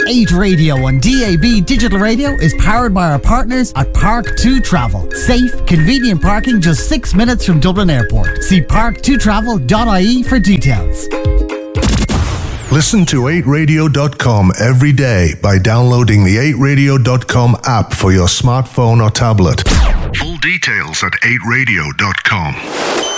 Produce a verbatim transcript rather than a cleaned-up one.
eight Radio on D A B Digital Radio is powered by our partners at Park two Travel. Safe, convenient parking just six minutes from Dublin Airport. See park two travel dot I E for details. Listen to eight radio dot com every day by downloading the eight radio dot com app for your smartphone or tablet. Full details at eight radio dot com.